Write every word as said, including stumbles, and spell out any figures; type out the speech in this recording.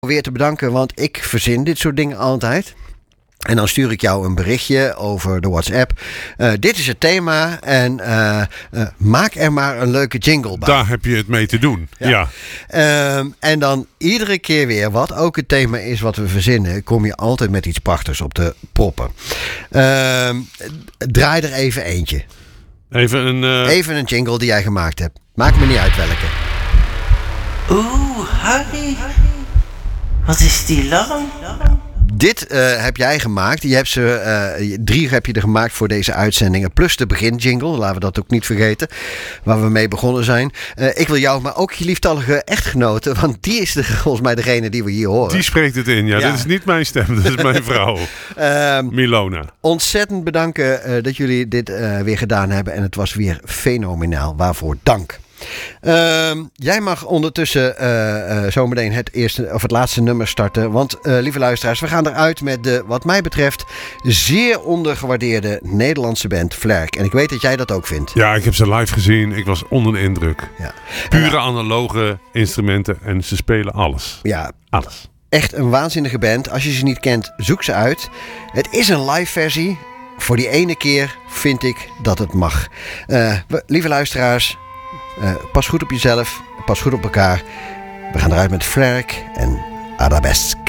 weer te bedanken, want ik verzin dit soort dingen altijd. En dan stuur ik jou een berichtje over de WhatsApp. Uh, dit is het thema en uh, uh, maak er maar een leuke jingle bij. Daar heb je het mee te doen, ja. ja. Um, en dan iedere keer weer, wat ook het thema is wat we verzinnen, kom je altijd met iets prachtigs op de proppen. Um, draai er even eentje. Even een... Uh... Even een jingle die jij gemaakt hebt. Maakt me niet uit welke. Oeh, Harry. Wat is die lang? Dit uh, heb jij gemaakt. Je hebt ze, uh, drie heb je er gemaakt voor deze uitzendingen. Plus de beginjingle. Laten we dat ook niet vergeten. Waar we mee begonnen zijn. Uh, ik wil jou, maar ook je lieftallige echtgenote. Want die is de, volgens mij degene die we hier horen. Die spreekt het in. Ja, ja. Dit is niet mijn stem. Dit is mijn vrouw. uh, Milona. Ontzettend bedanken uh, dat jullie dit uh, weer gedaan hebben. En het was weer fenomenaal. Waarvoor dank. Uh, jij mag ondertussen uh, uh, zometeen het eerste of het laatste nummer starten. Want uh, lieve luisteraars, we gaan eruit met de, wat mij betreft, zeer ondergewaardeerde Nederlandse band Flerk. En ik weet dat jij dat ook vindt. Ja, ik heb ze live gezien. Ik was onder de indruk. Ja. Pure analoge instrumenten en ze spelen alles. Ja, alles. Echt een waanzinnige band. Als je ze niet kent, zoek ze uit. Het is een live versie. Voor die ene keer vind ik dat het mag. Uh, we, lieve luisteraars. Uh, pas goed op jezelf, pas goed op elkaar. We gaan eruit met Flerk en Arabesque.